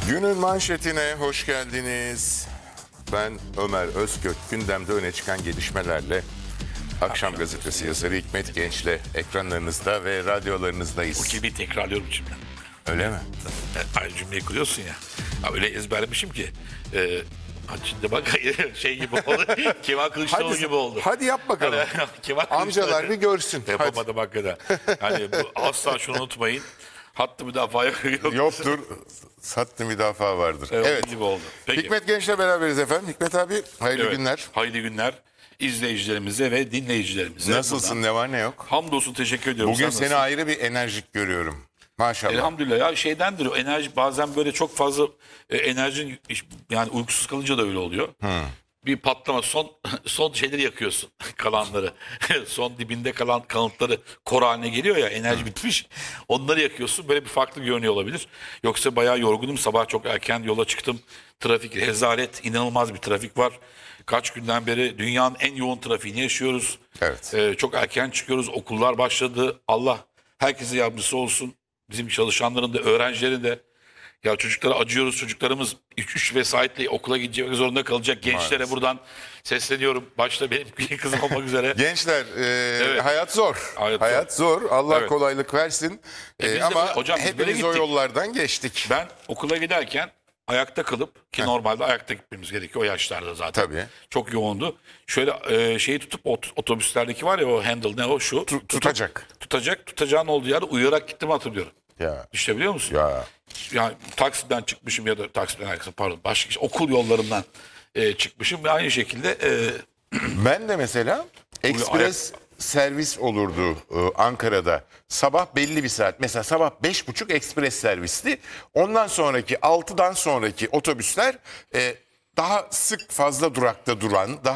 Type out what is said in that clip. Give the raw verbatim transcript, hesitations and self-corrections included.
Günün manşetine hoş geldiniz. Ben Ömer Özkök. Gündemde öne çıkan gelişmelerle Akşam Gazetesi yazarı Hikmet Genç'le ekranlarınızda ve radyolarınızdayız. O gibi tekrarlıyorum şimdi. Öyle mi? Aynı cümleyi kuruyorsun ya. Ya öyle ezberlemişim ki. E, şimdi bak şey gibi oldu. Kemal Kılıçdaroğlu Hadi, gibi oldu. hadi yap bakalım. Kemal Kılıçdaroğlu- Amcalar bir görsün. Yapamadım hakikaten. Yani bu, asla şunu unutmayın. Hattı müdafaa yok. Hadi. Yoktur. Sattı müdafaa vardır. Evet. Evet. Gibi oldu. Peki. Hikmet Genç'le beraberiz efendim. Hikmet abi hayırlı Evet, günler. Hayırlı günler izleyicilerimize ve dinleyicilerimize. Nasılsın? Buradan Ne var ne yok? Hamdolsun, teşekkür ediyorum. Bugün Sen seni nasılsın? ayrı bir enerjik görüyorum. Maşallah. Elhamdülillah ya şeydendir o enerji bazen böyle çok fazla e, enerjin yani uykusuz kalınca da öyle oluyor. Bir patlama son son şeyleri yakıyorsun kalanları. Son dibinde kalan kanıtları kor haline geliyor ya enerji bitmiş. Onları yakıyorsun böyle bir farklı görünüyor olabilir. Yoksa bayağı yorgunum sabah çok erken yola çıktım. Trafik rezalet inanılmaz bir trafik var. Kaç günden beri dünyanın en yoğun trafiğini yaşıyoruz. Evet. Ee, çok erken çıkıyoruz okullar başladı. Allah herkese yardımcısı olsun. Bizim çalışanların da öğrencilerin de ya çocuklara acıyoruz. Çocuklarımız üç üç vesayetle okula gidecek zorunda kalacak. Gençlere Maalesef. buradan sesleniyorum. Başta benim kızım olmak üzere. Gençler e, Evet. hayat zor. Hayat, Hayat zor. Allah Evet. kolaylık versin. E E, biz de ama böyle- hocam biz böyle hepimiz o gittik. yollardan geçtik. Ben okula giderken ayakta kalıp ki normalde ayakta gitmemiz gerekiyor o yaşlarda zaten. Tabii. Çok yoğundu. Şöyle e, şeyi tutup ot- otobüslerdeki var ya o handle ne o şu. tutup- tutacak. Tutacak. Tutacağın olduğu yerde uyuyarak gittiğimi hatırlıyorum. Ya. İşte biliyor musun? Ya. Yani taksiden çıkmışım ya da taksiden arkasına pardon başka işte okul yollarından e, çıkmışım ve aynı şekilde e, Ben de mesela ekspres servis olurdu e, Ankara'da. Sabah belli bir saat. Mesela sabah beş buçuk ekspres servisti. Ondan sonraki altıdan sonraki otobüsler e, daha sık fazla durakta duran, daha